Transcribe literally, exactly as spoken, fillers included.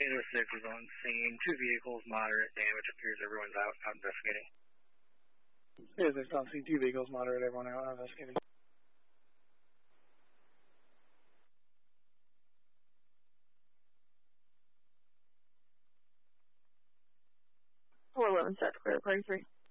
eight oh six is on scene. Two vehicles, moderate damage. Appears everyone's out, out investigating. eight oh six on scene. Two vehicles, moderate. Everyone out investigating. four eleven set, clear, party three.